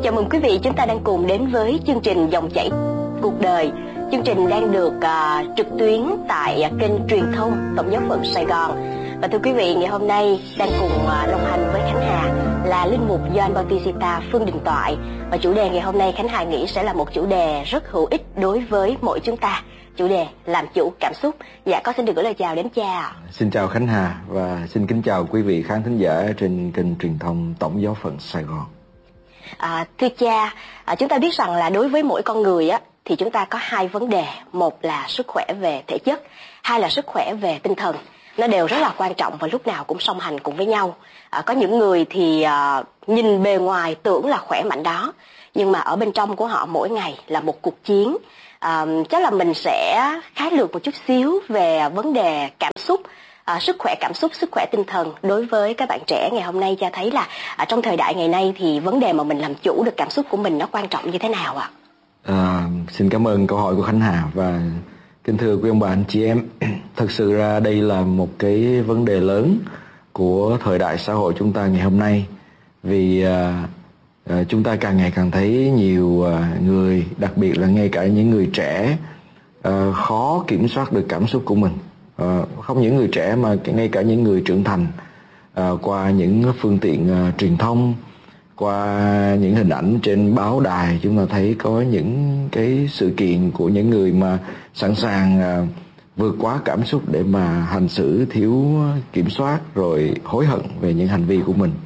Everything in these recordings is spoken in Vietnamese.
Chào mừng quý vị, chúng ta đang cùng đến với chương trình Dòng chảy cuộc đời. Chương trình đang được trực tuyến tại kênh truyền thông Tổng giáo phận Sài Gòn. Và thưa quý vị, ngày hôm nay đang cùng đồng hành với Khánh Hà là linh mục Gioan Bautista Phương Đình Toại. Và chủ đề ngày hôm nay Khánh Hà nghĩ sẽ là một chủ đề rất hữu ích đối với mỗi chúng ta. Chủ đề làm chủ cảm xúc. Dạ, con xin được gửi lời chào đến cha. Xin chào Khánh Hà và xin kính chào quý vị khán thính giả trên kênh truyền thông Tổng giáo phận Sài Gòn. Thưa cha, chúng ta biết rằng là đối với mỗi con người thì chúng ta có hai vấn đề. Một là sức khỏe về thể chất, hai là sức khỏe về tinh thần. Nó đều rất là quan trọng và lúc nào cũng song hành cùng với nhau. Có những người thì nhìn bề ngoài tưởng là khỏe mạnh đó, nhưng mà ở bên trong của họ mỗi ngày là một cuộc chiến. Chắc là mình sẽ khái lược một chút xíu về vấn đề cảm xúc, sức khỏe cảm xúc, sức khỏe tinh thần đối với các bạn trẻ ngày hôm nay. Cha thấy là trong thời đại ngày nay thì vấn đề mà mình làm chủ được cảm xúc của mình nó quan trọng như thế nào ạ? Xin cảm ơn câu hỏi của Khánh Hà và kính thưa quý ông bà anh chị em. Thật sự ra đây là một cái vấn đề lớn của thời đại xã hội chúng ta ngày hôm nay, vì chúng ta càng ngày càng thấy nhiều người, đặc biệt là ngay cả những người trẻ, khó kiểm soát được cảm xúc của mình. Không những người trẻ mà ngay cả những người trưởng thành, qua những phương tiện truyền thông, qua những hình ảnh trên báo đài, chúng ta thấy có những cái sự kiện của những người mà sẵn sàng vượt quá cảm xúc để mà hành xử thiếu kiểm soát, rồi hối hận về những hành vi của mình.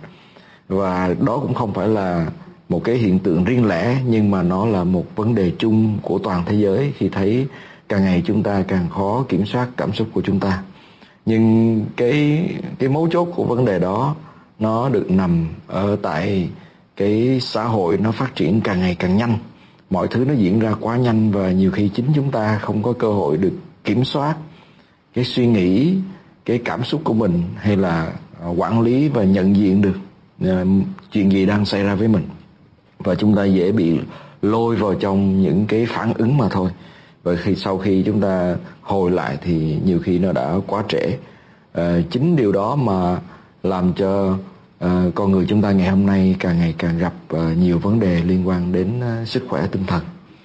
Và đó cũng không phải là một cái hiện tượng riêng lẻ, nhưng mà nó là một vấn đề chung của toàn thế giới, khi thấy càng ngày chúng ta càng khó kiểm soát cảm xúc của chúng ta. Nhưng cái mấu chốt của vấn đề đó nó được nằm ở tại cái xã hội nó phát triển càng ngày càng nhanh. Mọi thứ nó diễn ra quá nhanh và nhiều khi chính chúng ta không có cơ hội được kiểm soát cái suy nghĩ, cái cảm xúc của mình, hay là quản lý và nhận diện được chuyện gì đang xảy ra với mình. Và chúng ta dễ bị lôi vào trong những cái phản ứng mà thôi. Và sau khi chúng ta hồi lại thì nhiều khi nó đã quá trễ. Chính điều đó mà làm cho con người chúng ta ngày hôm nay càng ngày càng gặp nhiều vấn đề liên quan đến sức khỏe tinh thần.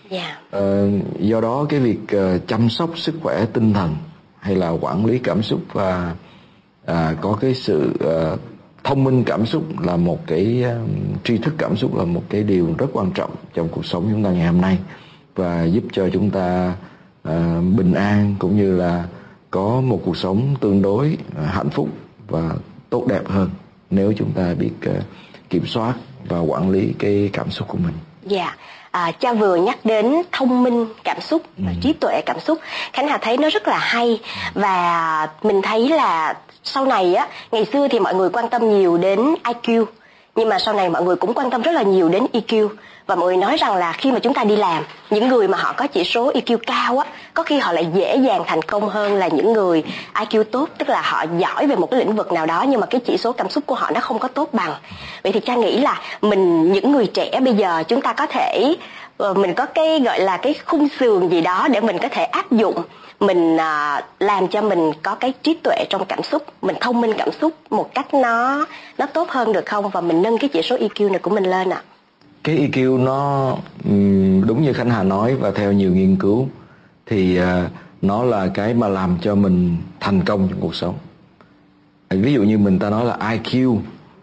Do đó cái việc chăm sóc sức khỏe tinh thần hay là quản lý cảm xúc và có cái sự thông minh cảm xúc là một cái tri thức cảm xúc là một cái điều rất quan trọng trong cuộc sống chúng ta ngày hôm nay, và giúp cho chúng ta bình an cũng như là có một cuộc sống tương đối hạnh phúc và tốt đẹp hơn nếu chúng ta biết kiểm soát và quản lý cái cảm xúc của mình. Cha vừa nhắc đến thông minh cảm xúc và trí tuệ cảm xúc. Khánh Hà thấy nó rất là hay, và mình thấy là sau này ngày xưa thì mọi người quan tâm nhiều đến IQ, nhưng mà sau này mọi người cũng quan tâm rất là nhiều đến EQ. Và mọi người nói rằng là khi mà chúng ta đi làm, những người mà họ có chỉ số EQ cao có khi họ lại dễ dàng thành công hơn là những người IQ tốt, tức là họ giỏi về một cái lĩnh vực nào đó nhưng mà cái chỉ số cảm xúc của họ nó không có tốt bằng. Vậy thì cha nghĩ là những người trẻ bây giờ chúng ta có thể mình có cái gọi là cái khung sườn gì đó để mình có thể áp dụng, mình làm cho mình có cái trí tuệ trong cảm xúc, mình thông minh cảm xúc một cách nó tốt hơn được không, và mình nâng cái chỉ số EQ này của mình lên ạ? Cái EQ nó đúng như Khánh Hà nói, và theo nhiều nghiên cứu thì nó là cái mà làm cho mình thành công trong cuộc sống. Ví dụ như ta nói là IQ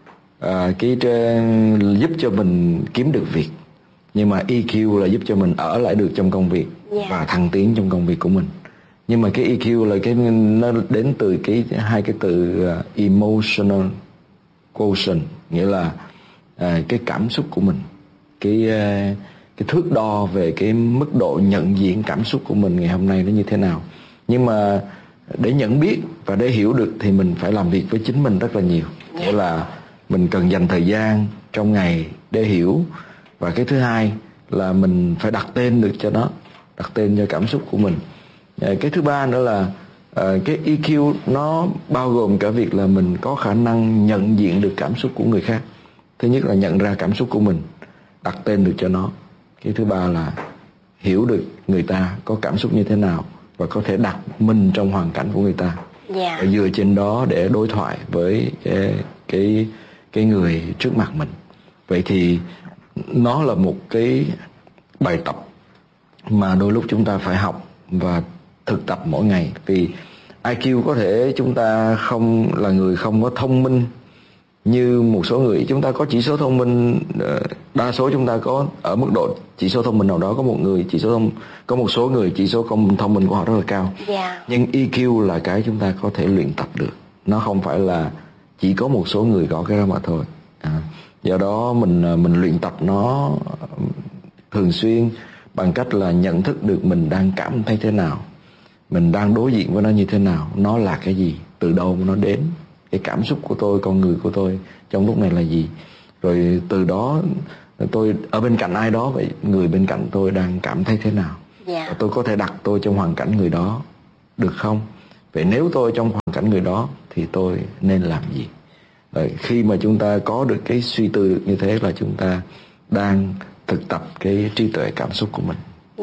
giúp cho mình kiếm được việc, nhưng mà EQ là giúp cho mình ở lại được trong công việc và thăng tiến trong công việc của mình. Nhưng mà cái EQ là nó đến từ hai cái từ emotional quotient, nghĩa là cái cảm xúc của mình, cái thước đo về cái mức độ nhận diện cảm xúc của mình ngày hôm nay nó như thế nào. Nhưng mà để nhận biết và để hiểu được thì mình phải làm việc với chính mình rất là nhiều. Nghĩa là mình cần dành thời gian trong ngày để hiểu. Và cái thứ hai là mình phải đặt tên được cho nó, đặt tên cho cảm xúc của mình. Cái thứ ba nữa là cái EQ nó bao gồm cả việc là mình có khả năng nhận diện được cảm xúc của người khác. Thứ nhất là nhận ra cảm xúc của mình, đặt tên được cho nó. Cái thứ ba là hiểu được người ta có cảm xúc như thế nào và có thể đặt mình trong hoàn cảnh của người ta. Và dựa trên đó để đối thoại với cái người trước mặt mình. Vậy thì nó là một cái bài tập mà đôi lúc chúng ta phải học và thực tập mỗi ngày. Vì IQ có thể chúng ta không là người không có thông minh như một số người. Chúng ta có chỉ số thông minh, đa số chúng ta có ở mức độ chỉ số thông minh nào đó. Có một số người chỉ số thông minh của họ rất là cao. Nhưng EQ là cái chúng ta có thể luyện tập được. Nó không phải là chỉ có một số người có cái đó mà thôi. Do đó mình luyện tập nó thường xuyên bằng cách là nhận thức được mình đang cảm thấy thế nào, mình đang đối diện với nó như thế nào, nó là cái gì, từ đâu nó đến, cái cảm xúc của tôi, con người của tôi trong lúc này là gì. Rồi từ đó tôi ở bên cạnh ai đó, vậy người bên cạnh tôi đang cảm thấy thế nào. Và tôi có thể đặt tôi trong hoàn cảnh người đó được không? Vậy nếu tôi trong hoàn cảnh người đó thì tôi nên làm gì? Rồi khi mà chúng ta có được cái suy tư được như thế là chúng ta đang thực tập cái trí tuệ cảm xúc của mình.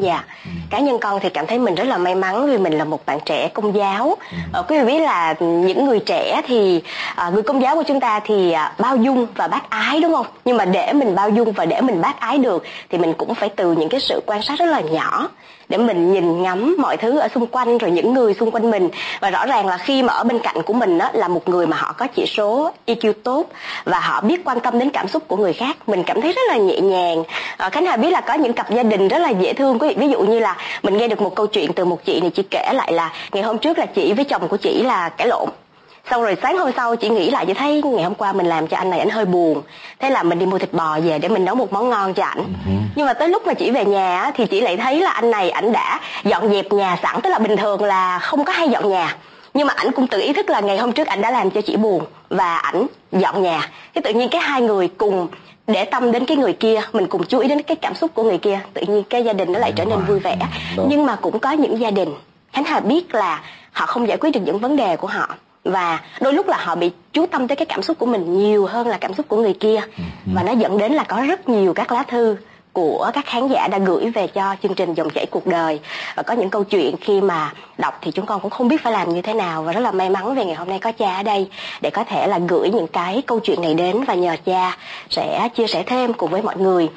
Cá nhân con thì cảm thấy mình rất là may mắn vì mình là một bạn trẻ Công giáo. Quý vị biết là những người trẻ thì người Công giáo của chúng ta thì bao dung và bác ái, đúng không? Nhưng mà để mình bao dung và để mình bác ái được thì mình cũng phải từ những cái sự quan sát rất là nhỏ để mình nhìn ngắm mọi thứ ở xung quanh, rồi những người xung quanh mình. Và rõ ràng là khi mà ở bên cạnh của mình là một người mà họ có chỉ số EQ tốt và họ biết quan tâm đến cảm xúc của người khác, mình cảm thấy rất là nhẹ nhàng. Khánh Hà biết là có những cặp gia đình rất là dễ thương. Ví dụ như là mình nghe được một câu chuyện từ một chị này, chị kể lại là ngày hôm trước là chị với chồng của chị là cãi lộn. Xong rồi sáng hôm sau chị nghĩ lại, chị thấy ngày hôm qua mình làm cho anh này anh hơi buồn, thế là mình đi mua thịt bò về để mình nấu một món ngon cho ảnh. Nhưng mà tới lúc mà chị về nhà thì chị lại thấy là anh này ảnh đã dọn dẹp nhà sẵn. Tức là bình thường là không có hay dọn nhà, nhưng mà ảnh cũng tự ý thức là ngày hôm trước ảnh đã làm cho chị buồn và ảnh dọn nhà. Cái tự nhiên cái hai người cùng để tâm đến cái người kia, mình cùng chú ý đến cái cảm xúc của người kia, tự nhiên cái gia đình nó lại trở nên vui vẻ. Nhưng mà cũng có những gia đình Khánh Hà biết là họ không giải quyết được những vấn đề của họ, và đôi lúc là họ bị chú tâm tới cái cảm xúc của mình nhiều hơn là cảm xúc của người kia. Và nó dẫn đến là có rất nhiều các lá thư của các khán giả đã gửi về cho chương trình Dòng Chảy Cuộc Đời. Và có những câu chuyện khi mà đọc thì chúng con cũng không biết phải làm như thế nào, và rất là may mắn vì ngày hôm nay có cha ở đây để có thể là gửi những cái câu chuyện này đến và nhờ cha sẽ chia sẻ thêm cùng với mọi người.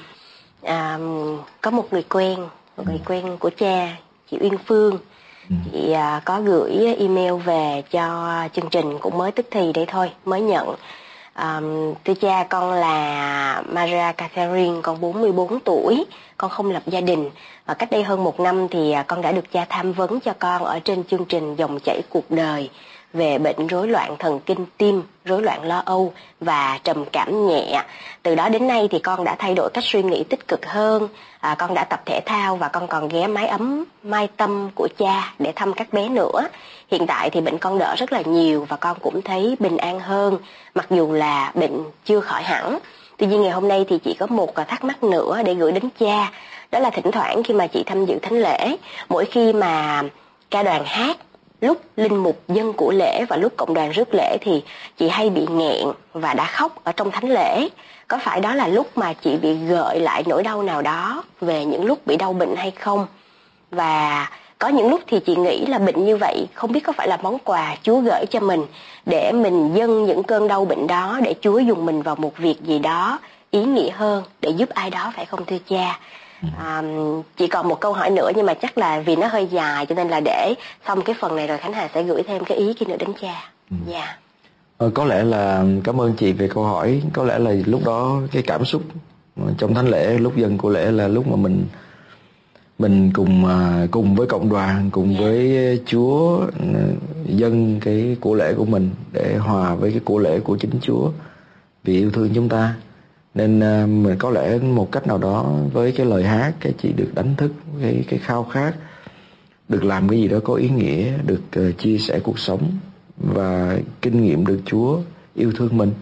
Có một người quen của cha, chị Uyên Phương. Chị có gửi email về cho chương trình cũng mới tức thì đấy thôi, mới nhận. Thưa cha, con là Maria Catherine, con 44 tuổi, con không lập gia đình. Và cách đây hơn 1 năm thì con đã được cha tham vấn cho con ở trên chương trình Dòng Chảy Cuộc Đời về bệnh rối loạn thần kinh tim, rối loạn lo âu và trầm cảm nhẹ. Từ đó đến nay thì con đã thay đổi cách suy nghĩ tích cực hơn. Con đã tập thể thao và con còn ghé mái ấm Mai Tâm của cha để thăm các bé nữa. Hiện tại thì bệnh con đỡ rất là nhiều và con cũng thấy bình an hơn, mặc dù là bệnh chưa khỏi hẳn. Tuy nhiên ngày hôm nay thì chị có một thắc mắc nữa để gửi đến cha. Đó là thỉnh thoảng khi mà chị tham dự thánh lễ, mỗi khi mà ca đoàn hát, lúc linh mục dâng của lễ và lúc cộng đoàn rước lễ thì chị hay bị nghẹn và đã khóc ở trong thánh lễ. Có phải đó là lúc mà chị bị gợi lại nỗi đau nào đó về những lúc bị đau bệnh hay không? Và có những lúc thì chị nghĩ là bệnh như vậy không biết có phải là món quà Chúa gửi cho mình để mình dâng những cơn đau bệnh đó, để Chúa dùng mình vào một việc gì đó ý nghĩa hơn để giúp ai đó, phải không thưa cha? Chỉ còn một câu hỏi nữa nhưng mà chắc là vì nó hơi dài cho nên là để xong cái phần này rồi Khánh Hà sẽ gửi thêm cái ý kia nữa đến cha. Có lẽ là cảm ơn chị về câu hỏi. Có lẽ là lúc đó cái cảm xúc trong thánh lễ, lúc dâng của lễ là lúc mà mình cùng với cộng đoàn, cùng với Chúa dâng cái của lễ của mình để hòa với cái của lễ của chính Chúa vì yêu thương chúng ta. Nên mình có lẽ một cách nào đó với cái lời hát, cái chị được đánh thức cái khao khát được làm cái gì đó có ý nghĩa, được chia sẻ cuộc sống và kinh nghiệm được Chúa yêu thương mình.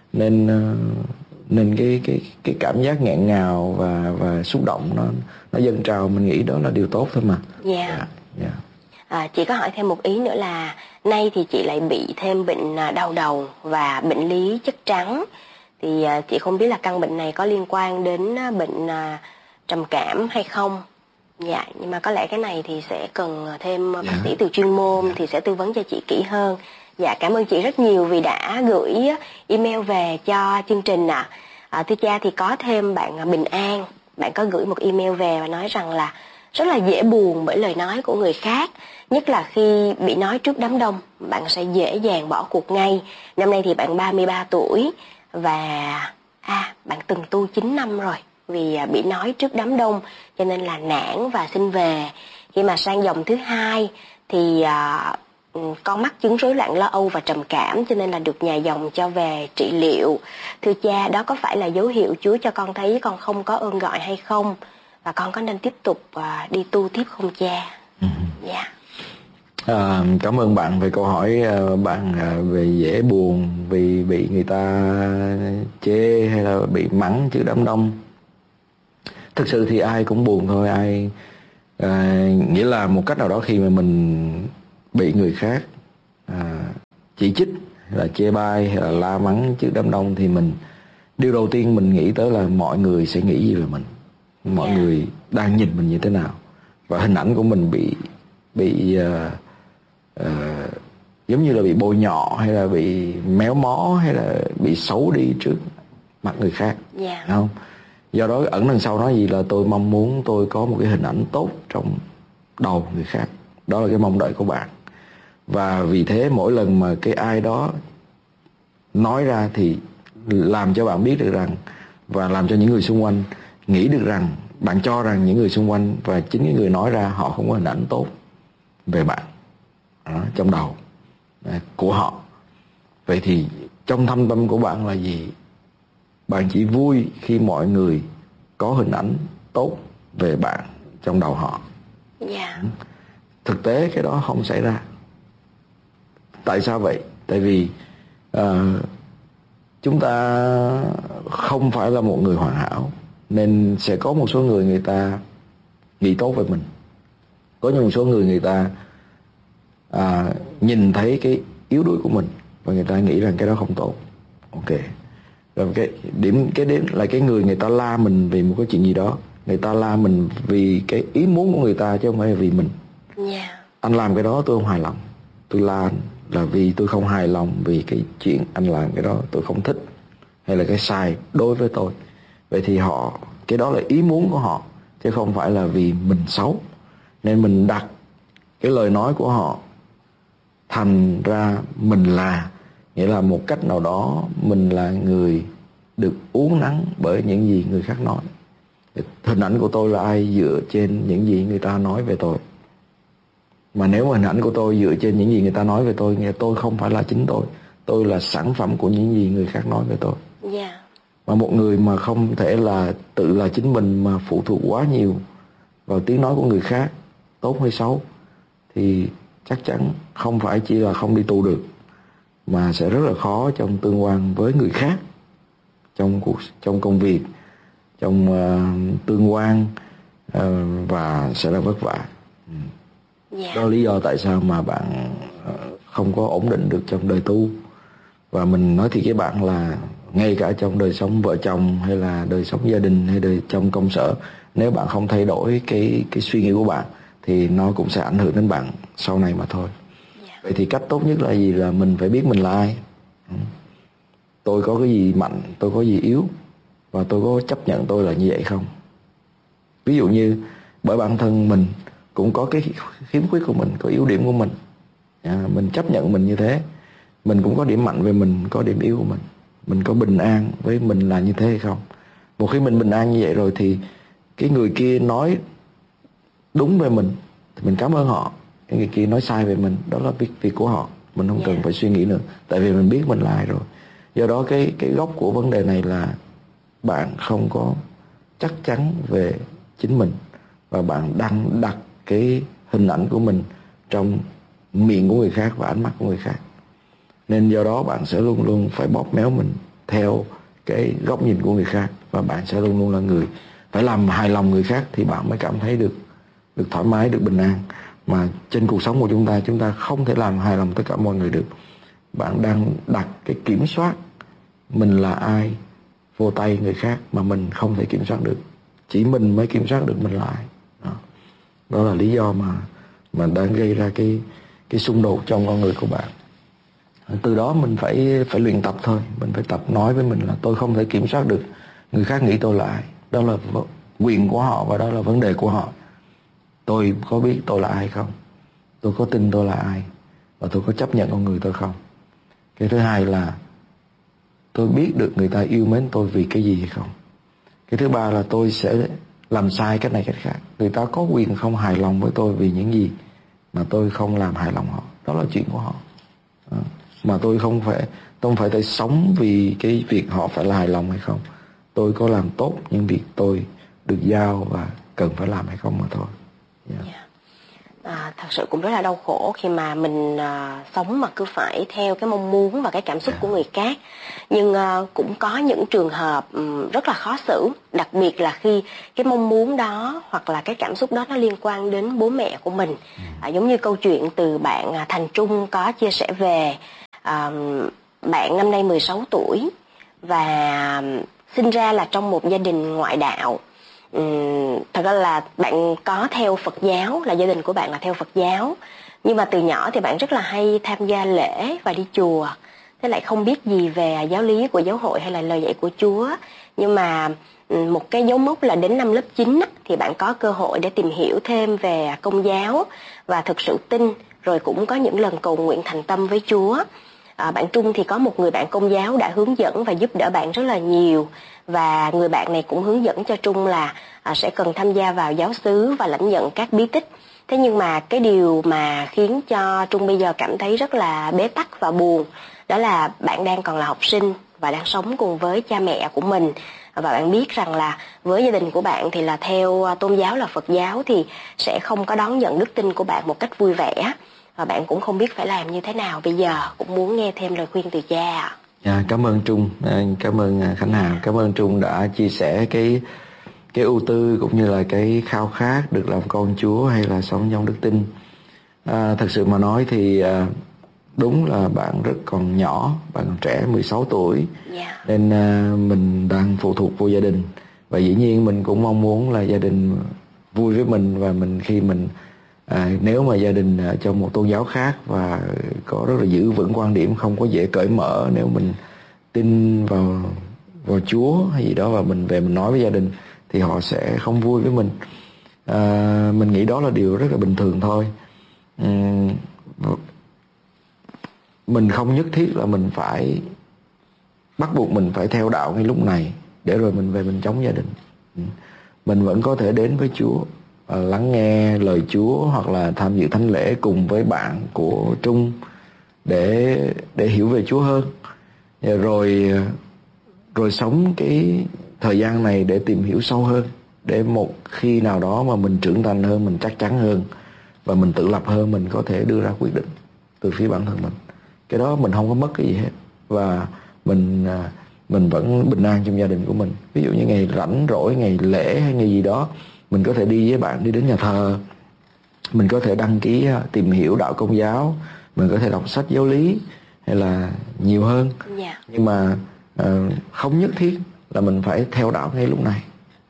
Nên cái cảm giác nghẹn ngào và xúc động nó dâng trào, mình nghĩ đó là điều tốt thôi mà. Chị có hỏi thêm một ý nữa là nay thì chị lại bị thêm bệnh đau đầu và bệnh lý chất trắng. Thì chị không biết là căn bệnh này có liên quan đến bệnh trầm cảm hay không. Nhưng mà có lẽ cái này thì sẽ cần thêm bác sĩ từ chuyên môn thì sẽ tư vấn cho chị kỹ hơn. Cảm ơn chị rất nhiều vì đã gửi email về cho chương trình Thưa cha, thì có thêm bạn Bình An, bạn có gửi một email về và nói rằng là rất là dễ buồn bởi lời nói của người khác, nhất là khi bị nói trước đám đông, bạn sẽ dễ dàng bỏ cuộc ngay. Năm nay thì bạn 33 tuổi và bạn từng tu 9 năm rồi, vì bị nói trước đám đông cho nên là nản và xin về. Khi mà sang dòng thứ hai thì con mắc chứng rối loạn lo âu và trầm cảm, cho nên là được nhà dòng cho về trị liệu. Thưa cha, đó có phải là dấu hiệu Chúa cho con thấy con không có ơn gọi hay không? Và con có nên tiếp tục đi tu tiếp không cha? Dạ. Cảm ơn bạn về câu hỏi bạn về dễ buồn vì bị người ta chê hay là bị mắng trước đám đông. Thực sự thì ai cũng buồn thôi, nghĩa là một cách nào đó khi mà mình bị người khác chỉ trích hay là chê bai hay là la mắng trước đám đông thì điều đầu tiên mình nghĩ tới là mọi người sẽ nghĩ gì về mình, mọi người đang nhìn mình như thế nào, và hình ảnh của mình bị giống như là bị bôi nhọ hay là bị méo mó hay là bị xấu đi trước mặt người khác, không? Do đó ẩn đằng sau nói gì là tôi mong muốn tôi có một cái hình ảnh tốt trong đầu người khác. Đó là cái mong đợi của bạn. Và vì thế mỗi lần mà cái ai đó nói ra thì làm cho bạn biết được rằng, và làm cho những người xung quanh nghĩ được rằng, bạn cho rằng những người xung quanh và chính cái người nói ra họ không có hình ảnh tốt về bạn trong đầu của họ. Vậy thì trong thâm tâm của bạn là gì? Bạn chỉ vui khi mọi người có hình ảnh tốt về bạn trong đầu họ. Thực tế cái đó không xảy ra. Tại sao vậy? Tại vì chúng ta không phải là một người hoàn hảo, nên sẽ có một số người ta nghĩ tốt về mình. Có một số người ta nhìn thấy cái yếu đuối của mình và người ta nghĩ rằng cái đó không tốt. Ok. Rồi cái điểm là cái người ta la mình vì một cái chuyện gì đó, người ta la mình vì cái ý muốn của người ta chứ không phải là vì mình. Anh làm cái đó tôi không hài lòng, tôi la anh là vì tôi không hài lòng vì cái chuyện anh làm cái đó tôi không thích, hay là cái sai đối với tôi. Vậy thì cái đó là ý muốn của họ chứ không phải là vì mình xấu. Nên mình đặt cái lời nói của họ thành ra mình là, nghĩa là một cách nào đó mình là người được uốn nắn bởi những gì người khác nói. Hình ảnh của tôi là ai dựa trên những gì người ta nói về tôi. Mà nếu mà hình ảnh của tôi dựa trên những gì người ta nói về tôi, nghĩa tôi không phải là chính tôi là sản phẩm của những gì người khác nói về tôi. Mà một người mà không thể là tự là chính mình mà phụ thuộc quá nhiều vào tiếng nói của người khác, tốt hay xấu, thì chắc chắn không phải chỉ là không đi tu được, mà sẽ rất là khó trong tương quan với người khác, trong công việc, trong tương quan, và sẽ là vất vả. Đó là lý do tại sao mà bạn không có ổn định được trong đời tu. Và mình nói thiệt với bạn là ngay cả trong đời sống vợ chồng hay là đời sống gia đình hay đời trong công sở, nếu bạn không thay đổi cái suy nghĩ của bạn thì nó cũng sẽ ảnh hưởng đến bạn sau này mà thôi. Vậy thì cách tốt nhất là gì? Là mình phải biết mình là ai, tôi có cái gì mạnh, tôi có gì yếu, và tôi có chấp nhận tôi là như vậy không. Ví dụ như bởi bản thân mình cũng có cái khiếm khuyết của mình, có yếu điểm của mình, mình chấp nhận mình như thế. Mình cũng có điểm mạnh về mình, có điểm yếu của mình có bình an với mình là như thế hay không. Một khi mình bình an như vậy rồi thì cái người kia nói đúng về mình thì mình cảm ơn họ. Cái người kia nói sai về mình, đó là việc của họ, mình không cần phải suy nghĩ nữa, tại vì mình biết mình là ai rồi. Do đó cái gốc của vấn đề này là bạn không có chắc chắn về chính mình, và bạn đang đặt cái hình ảnh của mình trong miệng của người khác và ánh mắt của người khác. Nên do đó bạn sẽ luôn luôn phải bóp méo mình theo cái góc nhìn của người khác, và bạn sẽ luôn luôn là người phải làm hài lòng người khác thì bạn mới cảm thấy được thoải mái, được bình an. Mà trên cuộc sống của chúng ta không thể làm hài lòng tất cả mọi người được. Bạn đang đặt cái kiểm soát mình là ai vô tay người khác mà mình không thể kiểm soát được. Chỉ mình mới kiểm soát được mình là ai. Đó là lý do mà đang gây ra cái xung đột trong con người của bạn. Từ đó mình phải luyện tập thôi. Mình phải tập nói với mình là tôi không thể kiểm soát được Người khác nghĩ tôi là ai, đó là quyền của họ và đó là vấn đề của họ. Tôi có biết tôi là ai không? Tôi có tin tôi là ai? Và tôi có chấp nhận con người tôi không? Cái thứ hai là tôi biết được người ta yêu mến tôi vì cái gì hay không? Cái thứ ba là tôi sẽ làm sai cách này cách khác. Người ta có quyền không hài lòng với tôi vì những gì mà tôi không làm hài lòng họ. Đó là chuyện của họ. Mà tôi không phải sống vì cái việc họ phải là hài lòng hay không. Tôi có làm tốt những việc tôi được giao và cần phải làm hay không mà thôi. Thật sự cũng rất là đau khổ khi mà mình sống mà cứ phải theo cái mong muốn và cái cảm xúc của người khác. Nhưng cũng có những trường hợp rất là khó xử, đặc biệt là khi cái mong muốn đó hoặc là cái cảm xúc đó nó liên quan đến bố mẹ của mình. Giống như câu chuyện từ bạn Thành Trung có chia sẻ về bạn năm nay 16 tuổi và sinh ra là trong một gia đình ngoại đạo. Thật ra là bạn có theo Phật giáo, là gia đình của bạn là theo Phật giáo, nhưng mà từ nhỏ thì bạn rất là hay tham gia lễ và đi chùa, thế lại không biết gì về giáo lý của giáo hội hay là lời dạy của Chúa. Nhưng mà một cái dấu mốc là đến năm lớp 9 thì bạn có cơ hội để tìm hiểu thêm về Công giáo và thực sự tin, rồi cũng có những lần cầu nguyện thành tâm với Chúa. Bạn Trung thì có một người bạn Công giáo đã hướng dẫn và giúp đỡ bạn rất là nhiều, và người bạn này cũng hướng dẫn cho Trung là sẽ cần tham gia vào giáo xứ và lãnh nhận các bí tích. Thế nhưng mà cái điều mà khiến cho Trung bây giờ cảm thấy rất là bế tắc và buồn, đó là bạn đang còn là học sinh và đang sống cùng với cha mẹ của mình. Và bạn biết rằng là với gia đình của bạn thì là theo tôn giáo là Phật giáo thì sẽ không có đón nhận đức tin của bạn một cách vui vẻ. Và bạn cũng không biết phải làm như thế nào bây giờ, cũng muốn nghe thêm lời khuyên từ cha. Cảm ơn Trung, cảm ơn Khánh Hà, cảm ơn Trung đã chia sẻ cái ưu tư cũng như là cái khao khát được làm con Chúa hay là sống trong đức tin. Thật sự mà nói thì đúng là bạn rất còn nhỏ, bạn còn trẻ, 16 tuổi, nên mình đang phụ thuộc vô gia đình. Và dĩ nhiên mình cũng mong muốn là gia đình vui với mình, và mình khi mình nếu mà gia đình trong một tôn giáo khác và có rất là giữ vững quan điểm không có dễ cởi mở, nếu mình tin vào Chúa hay gì đó và mình về mình nói với gia đình thì họ sẽ không vui với mình. Mình nghĩ đó là điều rất là bình thường thôi. Mình không nhất thiết là mình phải bắt buộc mình phải theo đạo ngay lúc này để rồi mình về mình chống gia đình. Mình vẫn có thể đến với Chúa, lắng nghe lời Chúa hoặc là tham dự thánh lễ cùng với bạn của Trung để hiểu về Chúa hơn, rồi sống cái thời gian này để tìm hiểu sâu hơn, để một khi nào đó mà mình trưởng thành hơn, mình chắc chắn hơn và mình tự lập hơn, mình có thể đưa ra quyết định từ phía bản thân mình. Cái đó mình không có mất cái gì hết, và mình vẫn bình an trong gia đình của mình. Ví dụ như ngày rảnh rỗi, ngày lễ hay ngày gì đó, mình có thể đi với bạn đi đến nhà thờ, mình có thể đăng ký tìm hiểu đạo Công giáo, mình có thể đọc sách giáo lý hay là nhiều hơn. Nhưng mà không nhất thiết là mình phải theo đạo ngay lúc này,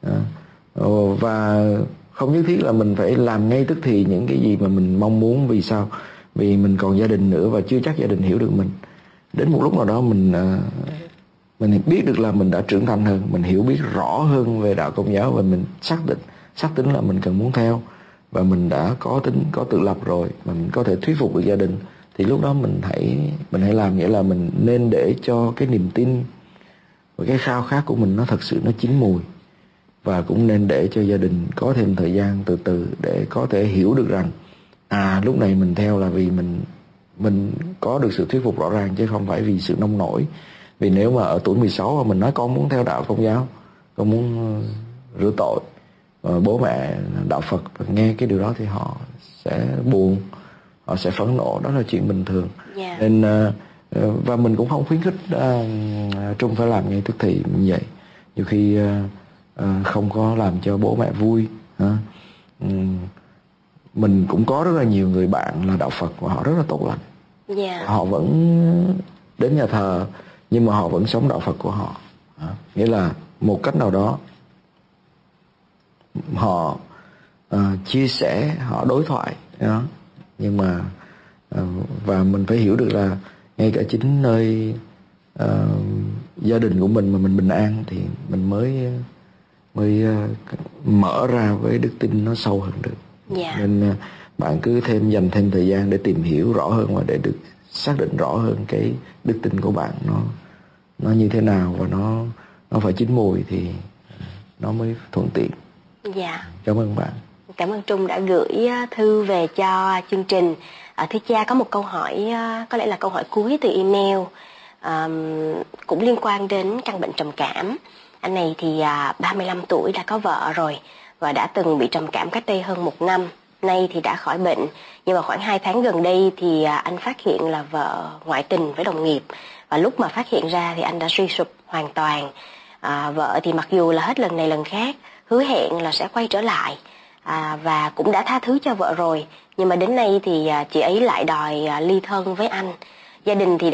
và không nhất thiết là mình phải làm ngay tức thì những cái gì mà mình mong muốn. Vì sao? Vì mình còn gia đình nữa và chưa chắc gia đình hiểu được mình. Đến một lúc nào đó mình biết được là mình đã trưởng thành hơn, mình hiểu biết rõ hơn về đạo Công giáo và mình xác tính là mình cần muốn theo, và mình đã có tự lập rồi mà mình có thể thuyết phục được gia đình, thì lúc đó mình hãy làm. Nghĩa là mình nên để cho cái niềm tin và cái khao khát của mình nó thật sự nó chín mùi, và cũng nên để cho gia đình có thêm thời gian từ từ để có thể hiểu được rằng lúc này mình theo là vì mình có được sự thuyết phục rõ ràng, chứ không phải vì sự nông nổi. Vì nếu mà ở tuổi 16 mà mình nói con muốn theo đạo Công giáo, con muốn rửa tội, bố mẹ đạo Phật nghe cái điều đó thì họ sẽ buồn, họ sẽ phẫn nộ. Đó là chuyện bình thường. Nên và mình cũng không khuyến khích Trung phải làm ngay tức thì như vậy. Nhiều khi không có làm cho bố mẹ vui. Mình cũng có rất là nhiều người bạn là đạo Phật và họ rất là tốt lành. Họ vẫn đến nhà thờ nhưng mà họ vẫn sống đạo Phật của họ. Nghĩa là một cách nào đó họ chia sẻ, họ đối thoại đó. Nhưng mà và mình phải hiểu được là ngay cả chính nơi gia đình của mình mà mình bình an thì mình mới mở ra với đức tin nó sâu hơn được. Nên bạn cứ dành thêm thời gian để tìm hiểu rõ hơn và để được xác định rõ hơn cái đức tin của bạn nó như thế nào, và nó phải chín mùi thì nó mới thuận tiện. Cảm ơn bạn. Cảm ơn Trung đã gửi thư về cho chương trình. Thưa cha, có một câu hỏi, có lẽ là câu hỏi cuối từ email, cũng liên quan đến căn bệnh trầm cảm. Anh này thì 35 tuổi, đã có vợ rồi và đã từng bị trầm cảm cách đây hơn 1 năm. Nay thì đã khỏi bệnh, nhưng mà khoảng 2 tháng gần đây thì anh phát hiện là vợ ngoại tình với đồng nghiệp. Và lúc mà phát hiện ra thì anh đã suy sụp hoàn toàn. Vợ thì mặc dù là hết lần này lần khác hứa hẹn là sẽ quay trở lại, và cũng đã tha thứ cho vợ rồi, nhưng mà đến nay thì chị ấy lại đòi ly thân với anh. Gia đình thì đã